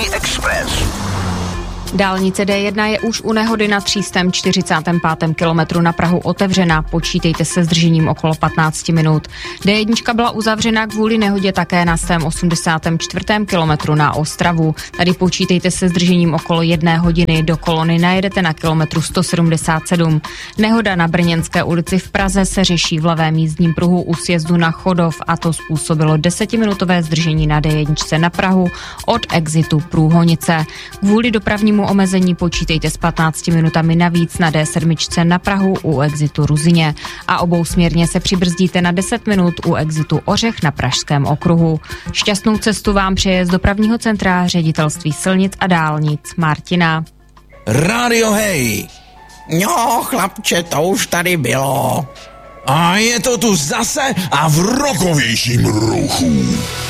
Express. Dálnice D1 je už u nehody na 345. kilometru na Prahu otevřena. Počítejte se zdržením okolo 15 minut. D1 byla uzavřena kvůli nehodě také na 84. kilometru na Ostravu. Tady počítejte se zdržením okolo 1 hodiny. Do kolony najedete na kilometru 177. Nehoda na Brněnské ulici v Praze se řeší v levém jízdním pruhu u sjezdu na Chodov a to způsobilo 10minutové zdržení na D1 na Prahu od exitu Průhonice. Kvůli dopravnímu omezení počítejte s 15 minutami navíc na D7 na Prahu u exitu Ruzyně a obousměrně se přibrzdíte na 10 minut u exitu Ořech na Pražském okruhu. Šťastnou cestu vám přeje z dopravního centra Ředitelství silnic a dálnic Martina. Rádio Hej. No, chlapče, to už tady bylo. A je to tu zase a v rokovějším ruchu.